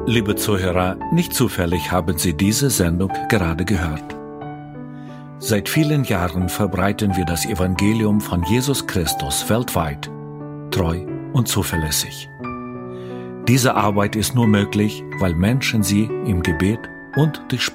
Liebe Zuhörer, nicht zufällig haben Sie diese Sendung gerade gehört. Seit vielen Jahren verbreiten wir das Evangelium von Jesus Christus weltweit, treu und zuverlässig. Diese Arbeit ist nur möglich, weil Menschen sie im Gebet und durch